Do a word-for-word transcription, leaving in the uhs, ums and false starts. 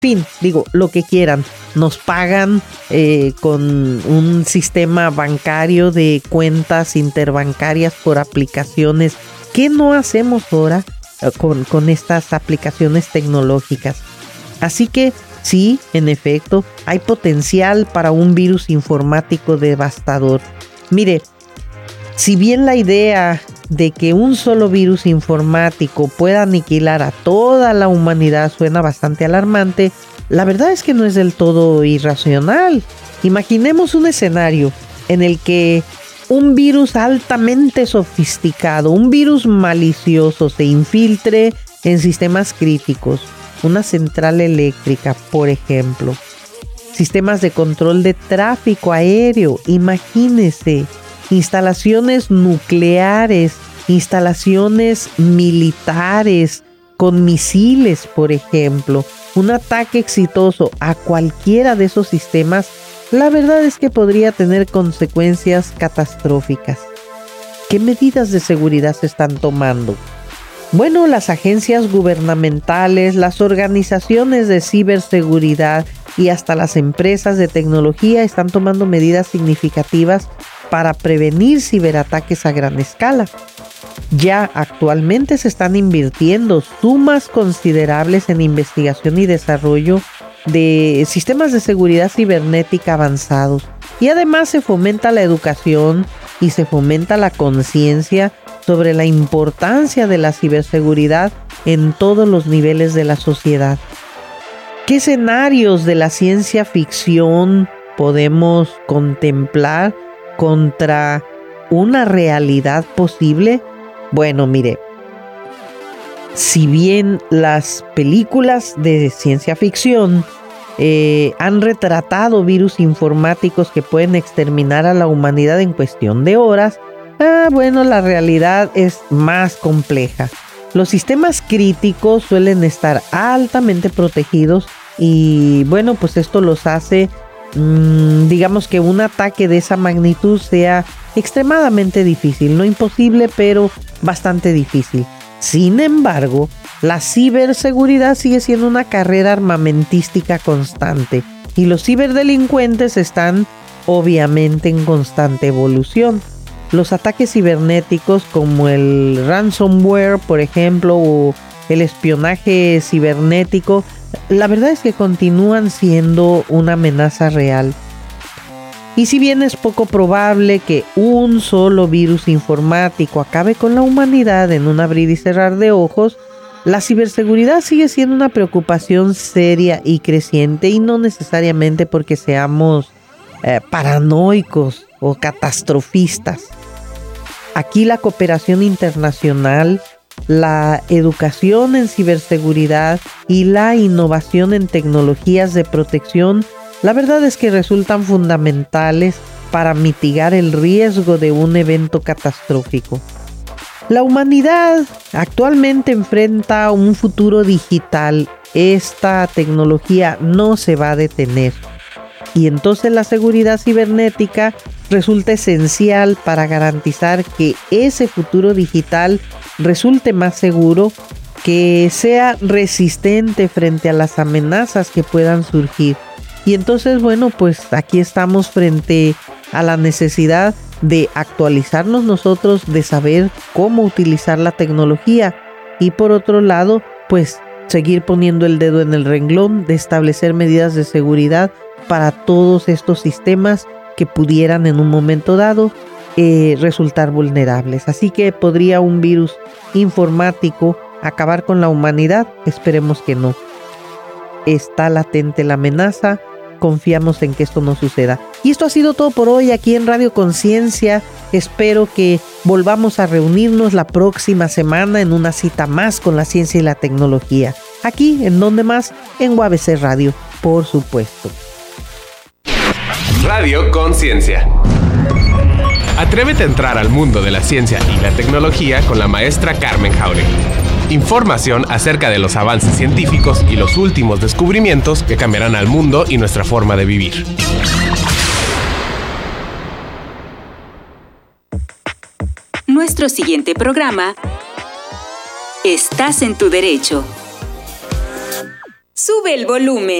fin, digo, lo que quieran. Nos pagan eh, con un sistema bancario de cuentas interbancarias por aplicaciones. ¿Qué no hacemos ahora eh, con, con estas aplicaciones tecnológicas? Así que sí, en efecto, hay potencial para un virus informático devastador. Mire, si bien la idea de que un solo virus informático pueda aniquilar a toda la humanidad suena bastante alarmante, la verdad es que no es del todo irracional. Imaginemos un escenario en el que un virus altamente sofisticado, un virus malicioso se infiltre en sistemas críticos, una central eléctrica, por ejemplo, sistemas de control de tráfico aéreo, imagínese, instalaciones nucleares, instalaciones militares con misiles, por ejemplo. Un ataque exitoso a cualquiera de esos sistemas, la verdad es que podría tener consecuencias catastróficas. ¿Qué medidas de seguridad se están tomando? Bueno, las agencias gubernamentales, las organizaciones de ciberseguridad y hasta las empresas de tecnología están tomando medidas significativas para prevenir ciberataques a gran escala. Ya actualmente se están invirtiendo sumas considerables en investigación y desarrollo de sistemas de seguridad cibernética avanzados. Y además se fomenta la educación y se fomenta la conciencia sobre la importancia de la ciberseguridad en todos los niveles de la sociedad. ¿Qué escenarios de la ciencia ficción podemos contemplar contra una realidad posible? Bueno, mire, si bien las películas de ciencia ficción eh, han retratado virus informáticos que pueden exterminar a la humanidad en cuestión de horas, ah, bueno, la realidad es más compleja. Los sistemas críticos suelen estar altamente protegidos y bueno, pues esto los hace, mmm, digamos que un ataque de esa magnitud sea extremadamente difícil, no imposible, pero bastante difícil. Sin embargo, la ciberseguridad sigue siendo una carrera armamentística constante y los ciberdelincuentes están obviamente en constante evolución. Los ataques cibernéticos como el ransomware, por ejemplo, o el espionaje cibernético, la verdad es que continúan siendo una amenaza real. Y si bien es poco probable que un solo virus informático acabe con la humanidad en un abrir y cerrar de ojos, la ciberseguridad sigue siendo una preocupación seria y creciente, y no necesariamente porque seamos eh, paranoicos o catastrofistas. Aquí la cooperación internacional, la educación en ciberseguridad y la innovación en tecnologías de protección, la verdad es que resultan fundamentales para mitigar el riesgo de un evento catastrófico. La humanidad actualmente enfrenta un futuro digital. Esta tecnología no se va a detener. Y entonces la seguridad cibernética resulta esencial para garantizar que ese futuro digital resulte más seguro, que sea resistente frente a las amenazas que puedan surgir. Y entonces, bueno, pues aquí estamos frente a la necesidad de actualizarnos nosotros, de saber cómo utilizar la tecnología y por otro lado, pues seguir poniendo el dedo en el renglón de establecer medidas de seguridad para todos estos sistemas que pudieran en un momento dado eh, resultar vulnerables. Así que podría un virus informático acabar con la humanidad. Esperemos que no. Está latente la amenaza. Confiamos en que esto no suceda. Y esto ha sido todo por hoy aquí en Radio Conciencia. Espero que volvamos a reunirnos la próxima semana en una cita más con la ciencia y la tecnología. Aquí, ¿en dónde más? En U A B C Radio, por supuesto. Radio Conciencia. Atrévete a entrar al mundo de la ciencia y la tecnología con la maestra Carmen Jauregui. Información acerca de los avances científicos y los últimos descubrimientos que cambiarán al mundo y nuestra forma de vivir. Nuestro siguiente programa, Estás en tu derecho. Sube el volumen.